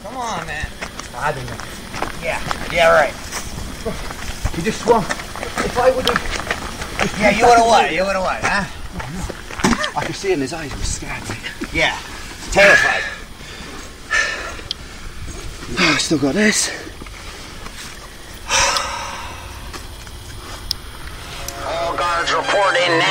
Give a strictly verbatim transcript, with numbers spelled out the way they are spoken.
Come on, man. I don't know. Yeah, yeah, right. He just swung. If I would have... Yeah, you would have what? You would have what, huh? I could see in his eyes he was scared. Yeah, terrified. Oh, I still got this. All guards report in now.